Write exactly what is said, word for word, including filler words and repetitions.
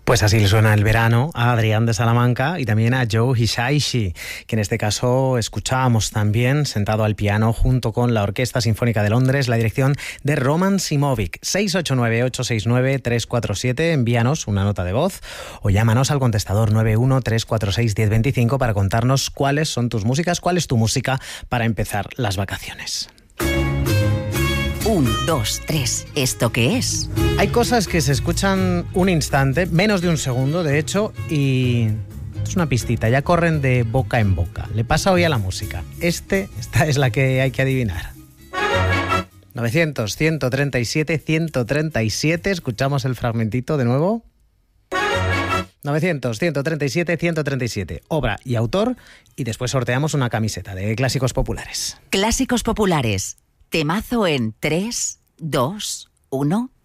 Pues así le suena el verano a Adrián de Salamanca y también a Joe Hisaishi, que en este caso escuchábamos también sentado al piano junto con la Orquesta Sinfónica de Londres, la dirección de Roman Simovic. seis ocho nueve, ocho seis nueve, tres cuatro siete, envíanos una nota de voz o llámanos al contestador nueve uno tres cuatro seis, uno cero dos cinco para contarnos cuáles son tus músicas, cuál es tu música para empezar las vacaciones. Un, dos, tres. ¿Esto qué es? Hay cosas que se escuchan un instante, menos de un segundo, de hecho, y es una pistita, ya corren de boca en boca. Le pasa hoy a la música. Este, esta es la que hay que adivinar. novecientos, ciento treinta y siete, ciento treinta y siete. Escuchamos el fragmentito de nuevo. novecientos, ciento treinta y siete, ciento treinta y siete. Obra y autor, y después sorteamos una camiseta de Clásicos Populares. Clásicos Populares. Temazo en tres, dos, uno.